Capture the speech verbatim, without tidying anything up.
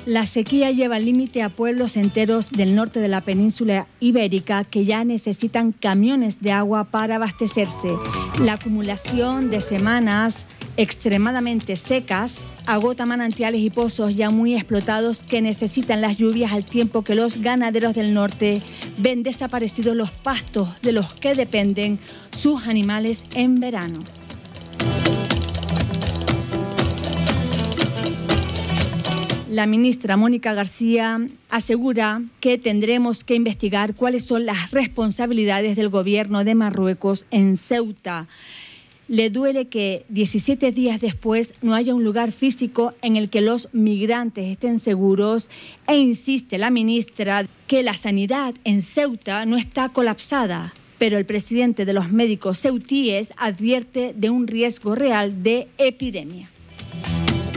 La sequía lleva al límite a pueblos enteros del norte de la península ibérica que ya necesitan camiones de agua para abastecerse. La acumulación de semanas extremadamente secas agota manantiales y pozos ya muy explotados que necesitan las lluvias, al tiempo que los ganaderos del norte ven desaparecidos los pastos de los que dependen sus animales en verano. La ministra Mónica García asegura que tendremos que investigar cuáles son las responsabilidades del gobierno de Marruecos en Ceuta. Le duele que diecisiete días después no haya un lugar físico en el que los migrantes estén seguros, e insiste la ministra que la sanidad en Ceuta no está colapsada, pero el presidente de los médicos ceutíes advierte de un riesgo real de epidemia.